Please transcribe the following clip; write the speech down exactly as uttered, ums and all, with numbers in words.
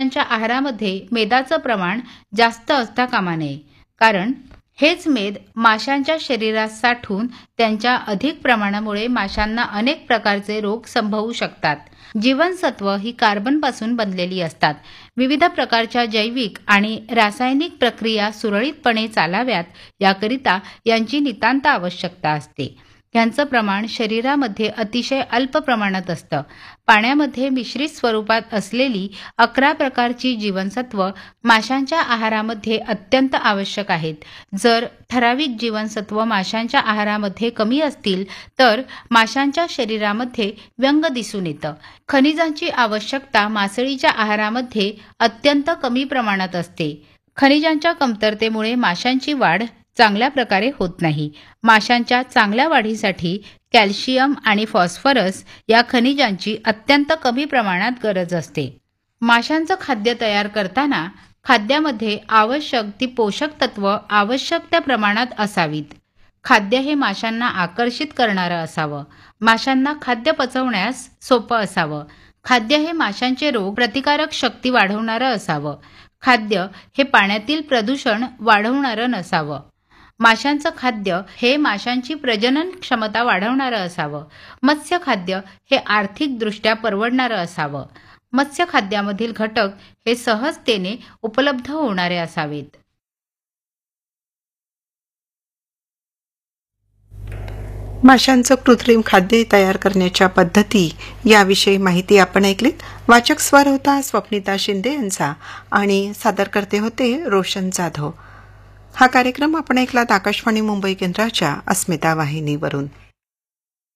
माशांच्या आहारामध्ये मेदाचं प्रमाण जास्त असता कामा नये, कारण हेच मेद माशांच्या शरीरात साठून त्यांच्या अधिक प्रमाणामुळे माशांना अनेक प्रकारचे रोग संभवू शकतात. जीवनसत्व ही कार्बनपासून बनलेली असतात. विविध प्रकारच्या जैविक आणि रासायनिक प्रक्रिया सुरळीतपणे चालाव्यात याकरिता यांची नितांत आवश्यकता असते. यांचं प्रमाण शरीरामध्ये अतिशय अल्प प्रमाणात असतं. पाण्यामध्ये मिश्रित स्वरूपात असलेली अकरा प्रकारची जीवनसत्व माशांच्या आहारामध्ये अत्यंत आवश्यक आहेत. जर ठराविक जीवनसत्व माशांच्या आहारामध्ये कमी असतील तर माशांच्या शरीरामध्ये व्यंग दिसून येतं. खनिजांची आवश्यकता मासळीच्या आहारामध्ये अत्यंत कमी प्रमाणात असते. खनिजांच्या कमतरतेमुळे माशांची वाढ चांगल्या प्रकारे होत नाही. माशांच्या चांगल्या वाढीसाठी कॅल्शियम आणि फॉस्फरस या खनिजांची अत्यंत कमी प्रमाणात गरज असते. माशांचं खाद्य तयार करताना खाद्यामध्ये आवश्यक ती पोषक तत्व आवश्यक त्या प्रमाणात असावीत. खाद्य हे माशांना आकर्षित करणारं असावं. माशांना खाद्य पचवण्यास सोपं असावं. खाद्य हे माशांचे रोग प्रतिकारक शक्ती वाढवणारं असावं. खाद्य हे पाण्यातील प्रदूषण वाढवणारं नसावं. माशांचं खाद्य हे माशांची प्रजनन क्षमता वाढवणारं असावं. मत्स्य खाद्य हे आर्थिकदृष्ट्या परवडणारं असावं. मत्स्य खाद्यामधील घटक हे सहजतेने उपलब्ध होणारे असावेत. माशांचं कृत्रिम खाद्य तयार करण्याच्या पद्धती याविषयी माहिती आपण ऐकलीत. वाचक स्वर होता स्वप्निता शिंदे यांचा आणि सादरकर्ते होते रोशन जाधव. हा कार्यक्रम आपण ऐकलात आकाशवाणी मुंबई केंद्राच्या अस्मिता वाहिनीवरून.